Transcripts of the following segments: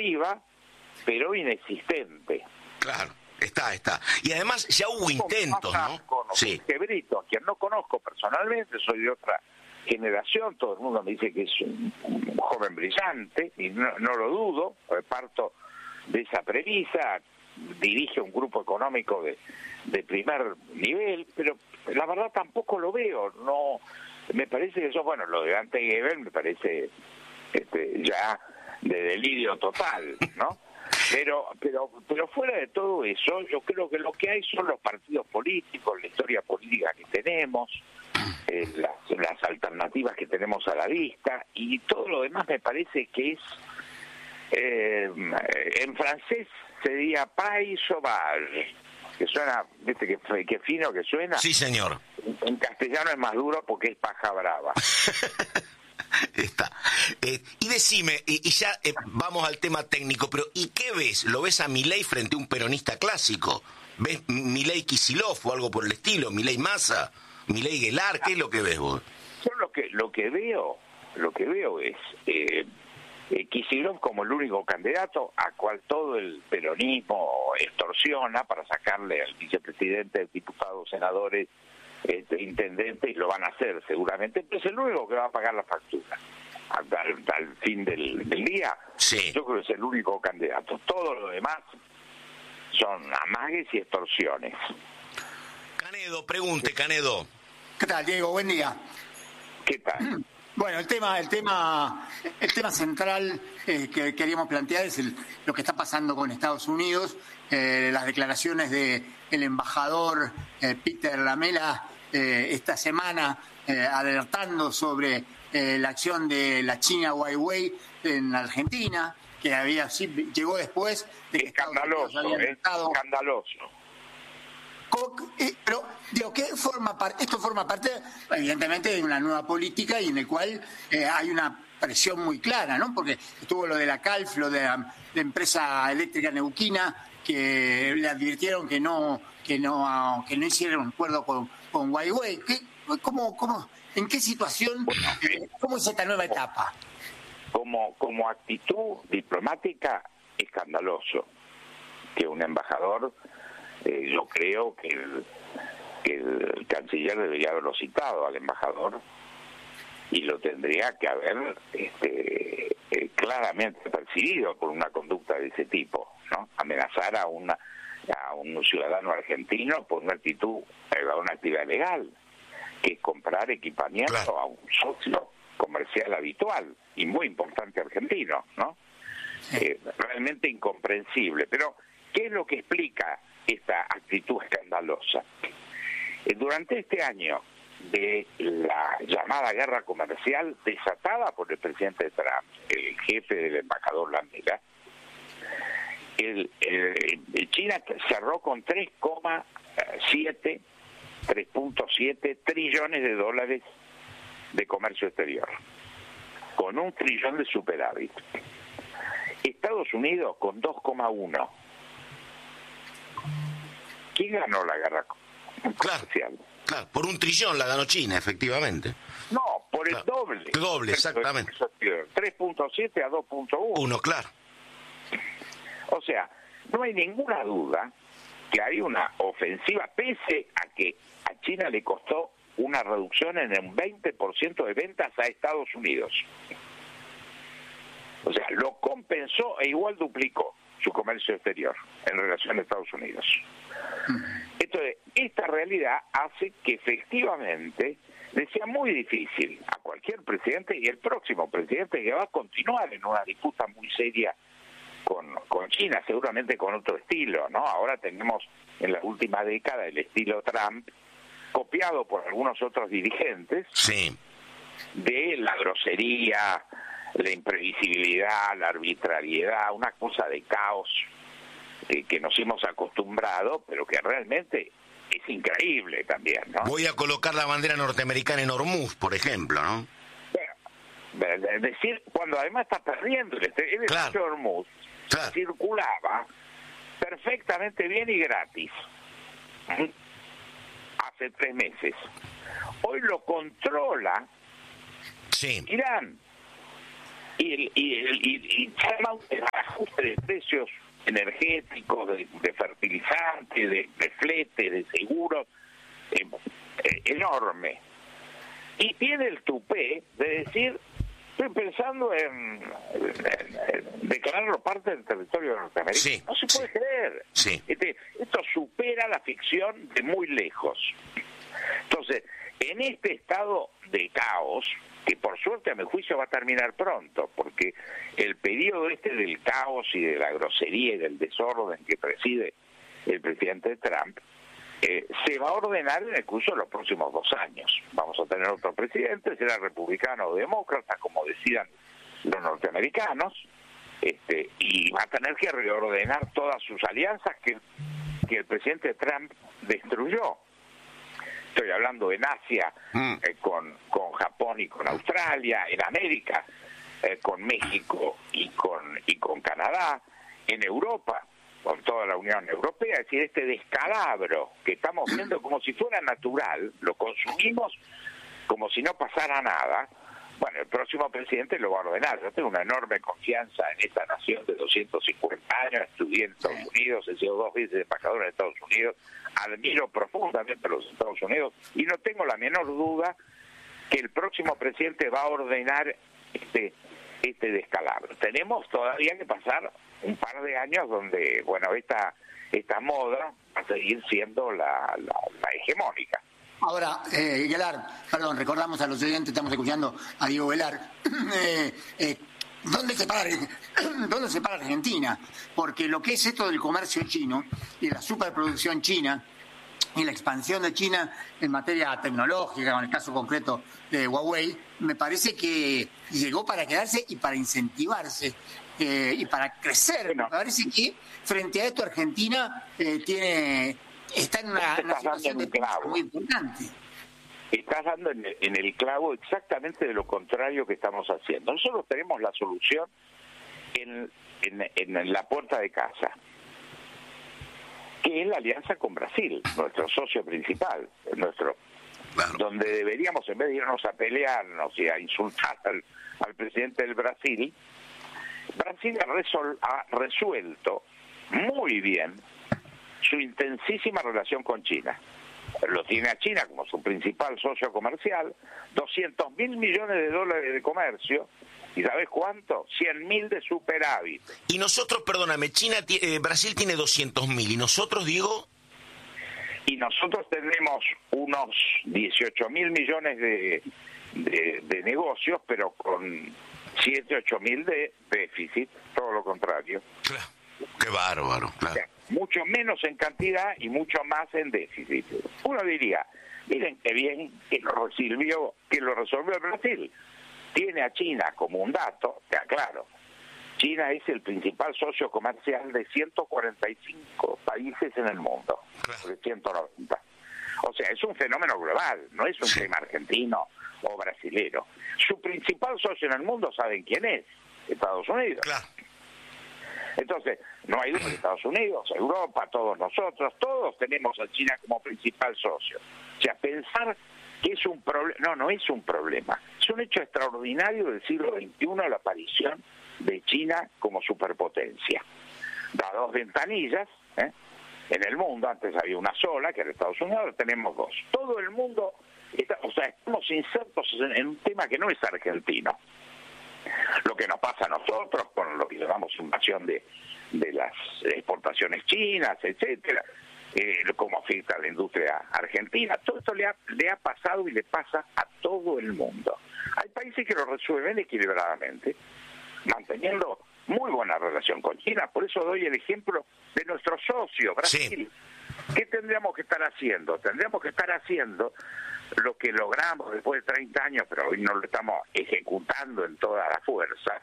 alternativa, pero inexistente. Claro, está. Y además ya hubo intentos, ¿no? Sí. Brito, a quien no conozco personalmente, soy de otra generación, todo el mundo me dice que es un joven brillante, y no lo dudo, parto de esa premisa, dirige un grupo económico de primer nivel, pero la verdad tampoco lo veo, no, me parece que eso, bueno, lo de Ante Gebel me parece ya de delirio total, ¿no? Pero fuera de todo eso, yo creo que lo que hay son los partidos políticos, la historia política que tenemos, las alternativas que tenemos a la vista, y todo lo demás me parece que es, en francés se diría país sauvage, que suena, ¿viste qué fino que suena? Sí, señor. En castellano es más duro porque es paja brava. Está. Y decime, y ya vamos al tema técnico, pero ¿y qué ves? ¿Lo ves a Milei frente a un peronista clásico? ¿Ves Milei Kicillof o algo por el estilo? ¿Milei Massa? ¿Milei Guelar? ¿Qué es lo que ves vos? Yo lo que veo es Kicillof como el único candidato a cual todo el peronismo extorsiona para sacarle al vicepresidente, diputados, senadores, intendentes, y lo van a hacer seguramente, pero es el único que va a pagar la factura al fin del día. Sí. Yo creo que es el único candidato. Todo lo demás son amagues y extorsiones. Canedo, pregunte, Canedo. ¿Qué tal, Diego? Buen día. ¿Qué tal? Bueno, el tema central que queríamos plantear es lo que está pasando con Estados Unidos, las declaraciones de el embajador Peter Lamela esta semana alertando sobre la acción de la China Huawei en Argentina, que llegó después de que escandaloso, escandaloso. Pero digo, esto forma parte evidentemente de una nueva política y en el cual hay una presión muy clara, ¿no? Porque estuvo lo de la Calf, lo de la empresa eléctrica neuquina, que le advirtieron que no hicieran un acuerdo con Huawei. ¿En qué situación? ¿Cómo es esta nueva etapa? Como actitud diplomática, escandaloso que un embajador, yo creo que el canciller debería haberlo citado al embajador y lo tendría que haber claramente percibido por una conducta de ese tipo, ¿no? Amenazar a un ciudadano argentino por una actividad legal, que es comprar equipamiento a un socio comercial habitual y muy importante argentino, ¿no? Realmente incomprensible. Pero, ¿qué es lo que explica esta actitud escandalosa? Durante este año de la llamada guerra comercial desatada por el presidente Trump, el jefe del embajador Lamela, China cerró con 3.7 trillones de dólares de comercio exterior, con 1 trillón de superávit. Estados Unidos con 2,1. ¿Quién ganó la guerra comercial? Claro, por 1 trillón la ganó China, efectivamente. No, por el doble. El doble, exactamente. 3.7 a 2.1. Claro. O sea, no hay ninguna duda que hay una ofensiva, pese a que a China le costó una reducción en un 20% de ventas a Estados Unidos. O sea, lo compensó e igual duplicó su comercio exterior en relación a Estados Unidos. Entonces, esta realidad hace que efectivamente le sea muy difícil a cualquier presidente y el próximo presidente que va a continuar en una disputa muy seria con China, seguramente con otro estilo, ¿no? Ahora tenemos en la última década el estilo Trump, copiado por algunos otros dirigentes, sí, de la grosería, la imprevisibilidad, la arbitrariedad, una cosa de caos que nos hemos acostumbrado, pero que realmente es increíble también, ¿no? Voy a colocar la bandera norteamericana en Hormuz, por ejemplo, ¿no? Bueno, es decir, cuando además está perdiendo el estrecho de Hormuz, circulaba perfectamente bien y gratis hace 3 meses. Hoy lo controla Irán y llama un ajuste energéticos, de fertilizantes, de fletes, de seguros, enorme. Y tiene el tupé de decir, estoy pensando en declararlo parte del territorio norteamericano. Sí, no se puede creer. Sí. Esto supera la ficción de muy lejos. Entonces, en este estado de caos, que por suerte a mi juicio va a terminar pronto, porque el periodo del caos y de la grosería y del desorden que preside el presidente Trump, se va a ordenar en el curso de los próximos 2 años. Vamos a tener otro presidente, será republicano o demócrata, como decidan los norteamericanos, y va a tener que reordenar todas sus alianzas que el presidente Trump destruyó. Estoy hablando en Asia, con Japón y con Australia, en América, con México y con Canadá, en Europa, con toda la Unión Europea. Es decir, este descalabro que estamos viendo como si fuera natural, lo consumimos como si no pasara nada. Bueno, el próximo presidente lo va a ordenar. Yo tengo una enorme confianza en esta nación de 250 años, estudié en Estados Unidos, he sido 2 veces embajador en Estados Unidos, admiro profundamente a los Estados Unidos y no tengo la menor duda que el próximo presidente va a ordenar este descalabro. Tenemos todavía que pasar un par de años donde, bueno, esta moda va a seguir siendo la hegemónica. Ahora, Velar, perdón, recordamos a los oyentes, estamos escuchando a Diego Velar. ¿Dónde se para Argentina? Porque lo que es esto del comercio chino y la superproducción china y la expansión de China en materia tecnológica, en el caso concreto de Huawei, me parece que llegó para quedarse y para incentivarse y para crecer. Bueno, me parece que frente a esto Argentina está en una situación de muy importante. Estás dando en el clavo exactamente de lo contrario que estamos haciendo. Nosotros tenemos la solución en la puerta de casa, que es la alianza con Brasil, nuestro socio principal, Claro. donde deberíamos, en vez de irnos a pelearnos y a insultar al presidente del Brasil ha resuelto muy bien su intensísima relación con China. Lo tiene a China como su principal socio comercial, 200.000 millones de dólares de comercio, ¿y sabes cuánto? 100.000 de superávit. Y nosotros, perdóname, Brasil tiene 200.000, ¿y nosotros, Diego? Y nosotros tenemos unos 18.000 millones de negocios, pero con 7-8.000 de déficit, todo lo contrario. Claro. Qué bárbaro, claro. O sea, mucho menos en cantidad y mucho más en déficit. Uno diría, miren qué bien que lo resolvió el Brasil. Tiene a China como un dato, que aclaro, China es el principal socio comercial de 145 países en el mundo, de 190. O sea, es un fenómeno global, no es un tema argentino o brasilero. Su principal socio en el mundo, ¿saben quién es? Estados Unidos. Claro. Entonces, no hay duda, Estados Unidos, Europa, todos nosotros, todos tenemos a China como principal socio. O sea, pensar que es un problema, no es un problema, es un hecho extraordinario del siglo XXI la aparición de China como superpotencia. Da 2 ventanillas en el mundo, antes había una sola, que era Estados Unidos, ahora tenemos 2. Todo el mundo, estamos insertos en un tema que no es argentino. Lo que nos pasa a nosotros con lo que llamamos invasión de las exportaciones chinas, etcétera, cómo afecta a la industria argentina, todo esto le ha pasado y le pasa a todo el mundo. Hay países que lo resuelven equilibradamente, manteniendo muy buena relación con China. Por eso doy el ejemplo de nuestro socio, Brasil. Sí. ¿Qué tendríamos que estar haciendo? Tendríamos que estar haciendo lo que logramos después de 30 años, pero hoy no lo estamos ejecutando en toda la fuerza,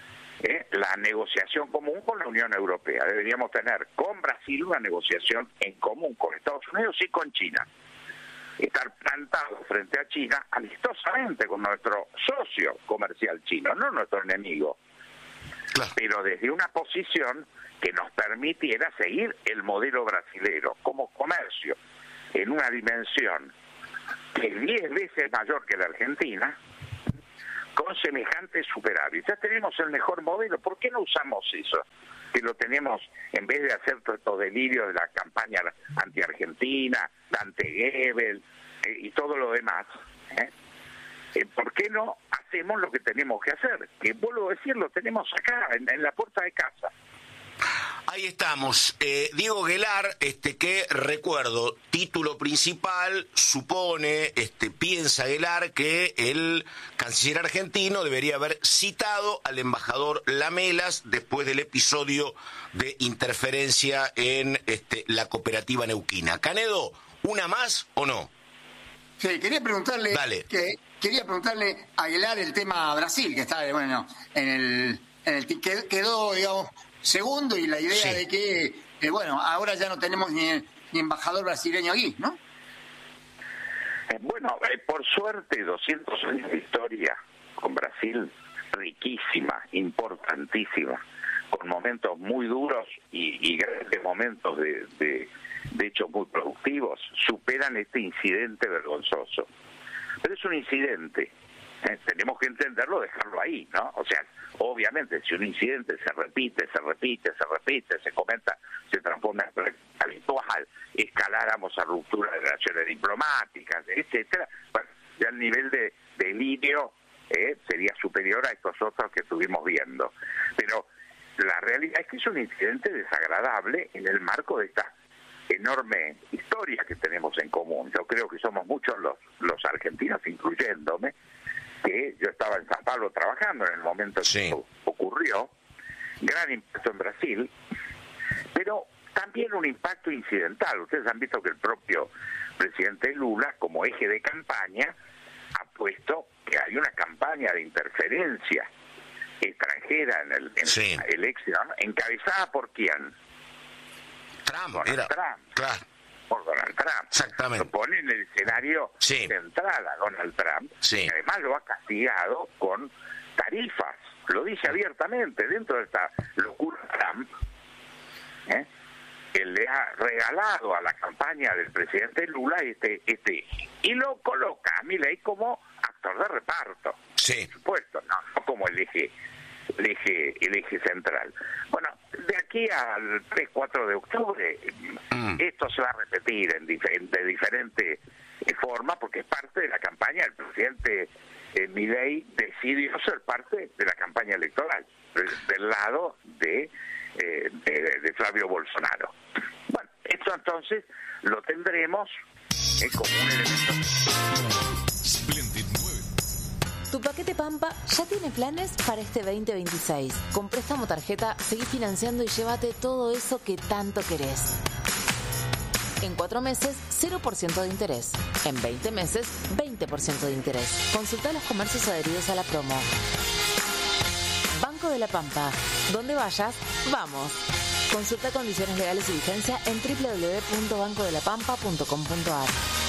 la negociación común con la Unión Europea. Deberíamos tener con Brasil una negociación en común con Estados Unidos y con China. Estar plantados frente a China amistosamente con nuestro socio comercial chino, no nuestro enemigo, claro, pero desde una posición que nos permitiera seguir el modelo brasilero como comercio en una dimensión que es 10 veces mayor que la Argentina, con semejante superávit. Ya tenemos el mejor modelo, ¿por qué no usamos eso? que lo tenemos, en vez de hacer todos estos delirios de la campaña anti-argentina, anti-Goebbels y todo lo demás, ¿por qué no hacemos lo que tenemos que hacer? Que vuelvo a decir, lo tenemos acá, en la puerta de casa. Ahí estamos. Diego Guelar, que recuerdo, título principal, supone, piensa Guelar que el canciller argentino debería haber citado al embajador Lamelas después del episodio de interferencia en la cooperativa neuquina. Canedo, ¿una más o no? Sí, quería preguntarle a Guelar el tema Brasil, que está, bueno, quedó, digamos, segundo, y la idea de que, ahora ya no tenemos ni embajador brasileño aquí, ¿no? Bueno, por suerte, 200 años de historia con Brasil, riquísima, importantísima, con momentos muy duros y grandes momentos de hecho muy productivos, superan este incidente vergonzoso. Pero es un incidente, tenemos que entenderlo, dejarlo ahí, ¿no? O sea, obviamente, si un incidente se repite, se comenta, se transforma en habitual, escaláramos a ruptura de relaciones diplomáticas, etcétera, bueno, ya el nivel de delirio sería superior a estos otros que estuvimos viendo. Pero la realidad es que es un incidente desagradable en el marco de esta enorme historia que tenemos en común. Yo creo que somos muchos los argentinos, incluyéndome, que yo estaba en San Pablo trabajando en el momento en que ocurrió, gran impacto en Brasil, pero también un impacto incidental. Ustedes han visto que el propio presidente Lula, como eje de campaña, ha puesto que hay una campaña de interferencia extranjera en la elección, encabezada por ¿quién? Trump. Claro. Por Donald Trump. Exactamente. Lo pone en el escenario central a Donald Trump, y además lo ha castigado con tarifas, lo dice abiertamente, dentro de esta locura Trump, que le ha regalado a la campaña del presidente Lula este y lo coloca a Milei como actor de reparto, por supuesto, no como el eje central. Bueno, de aquí al 3-4 de octubre esto se va a repetir de diferente forma, porque es parte de la campaña. El presidente Milei decidió ser parte de la campaña electoral del lado de Flavio Bolsonaro. Bueno, esto entonces lo tendremos como un elemento. Tu paquete Pampa ya tiene planes para este 2026. Con préstamo tarjeta, seguí financiando y llévate todo eso que tanto querés. En 4 meses, 0% de interés. En 20 meses, 20% de interés. Consulta los comercios adheridos a la promo. Banco de la Pampa. Donde vayas, vamos. Consulta condiciones legales y vigencia en www.bancodelapampa.com.ar.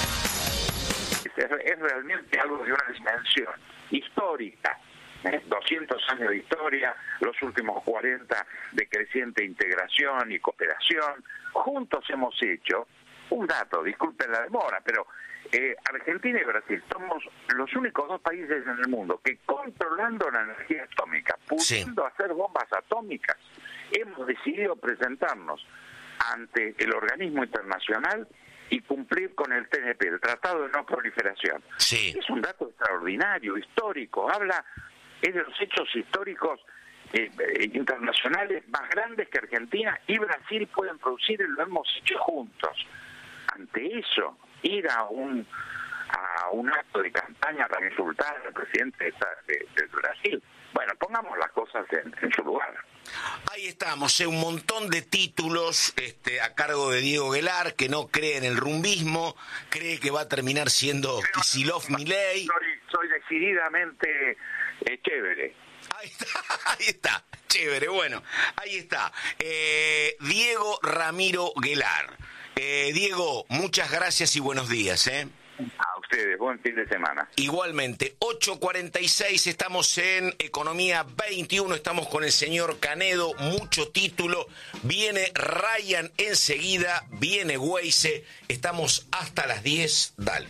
Es realmente algo de una dimensión histórica, 200 años de historia, los últimos 40 de creciente integración y cooperación. Juntos hemos hecho, un dato, disculpen la demora, pero Argentina y Brasil somos los únicos 2 países en el mundo que, controlando la energía atómica, pudiendo hacer bombas atómicas, hemos decidido presentarnos ante el organismo internacional y cumplir con el TNP, el Tratado de No Proliferación. Es un dato extraordinario, histórico, es de los hechos históricos internacionales más grandes que Argentina y Brasil pueden producir, y lo hemos hecho juntos. Ante eso, ir a un acto de campaña para insultar al presidente de Brasil, bueno, pongamos las cosas en su lugar. Ahí estamos, un montón de títulos a cargo de Diego Guelar, que no cree en el rumbismo, cree que va a terminar siendo Kicillof Milei. Soy decididamente chévere. Ahí está, chévere, bueno, ahí está. Diego Ramiro Guelar. Diego, muchas gracias y buenos días. A ustedes, buen fin de semana. Igualmente, 8:46, estamos en Economía 21, estamos con el señor Canedo, mucho título, viene Ryan enseguida, viene Weise, estamos hasta las 10, dale.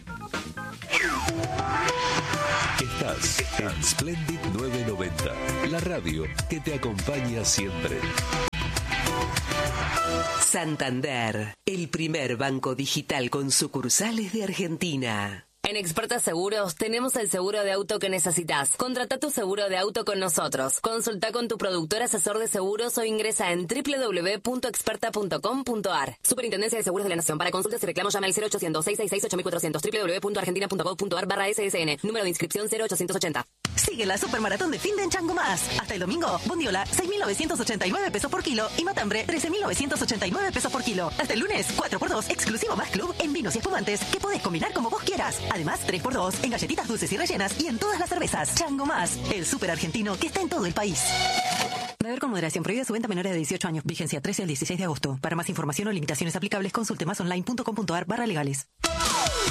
Estás en Splendid 990, la radio que te acompaña siempre. Santander, el primer banco digital con sucursales de Argentina. En Experta Seguros tenemos el seguro de auto que necesitas. Contrata tu seguro de auto con nosotros. Consulta con tu productor asesor de seguros o ingresa en www.experta.com.ar. Superintendencia de Seguros de la Nación. Para consultas y reclamos llama al 0800-666-8400 www.argentina.gov.ar/SSN. Número de inscripción 0880. Sigue la supermaratón de fin de en Chango Más. Hasta el domingo, bondiola 6.989 pesos por kilo y matambre 13.989 pesos por kilo. Hasta el lunes, 4x2 exclusivo Más Club en vinos y espumantes que podés combinar como vos quieras. Además, 3x2 en galletitas dulces y rellenas y en todas las cervezas. Chango Más, el súper argentino que está en todo el país. Beber con moderación. Prohibida su venta a menores de 18 años. Vigencia 13 al 16 de agosto. Para más información o limitaciones aplicables, consulte masonline.com.ar/legales.